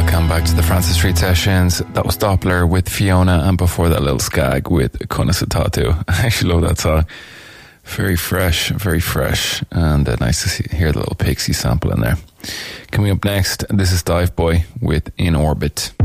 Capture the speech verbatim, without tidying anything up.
Welcome back to the Francis Street Sessions. That was Doppler with Fiona, and before that, Little Skag with Kunasatatu. I actually love that song. Very fresh, very fresh, and uh, nice to see, hear the little Pixie sample in there. Coming up next, this is Dive Boy with In Orbit.